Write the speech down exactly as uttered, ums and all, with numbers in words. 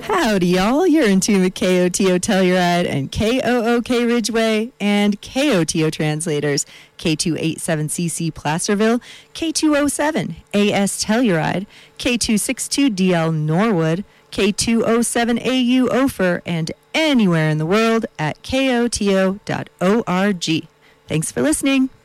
Howdy, y'all. You're in tune with K O T O Telluride and K O O K Ridgeway and K O T O Translators, K two eighty-seven C C Placerville, K two oh seven A S Telluride, K two sixty-two D L Norwood, K two oh seven A U Ophir, and anywhere in the world at K O T O dot org. Thanks for listening.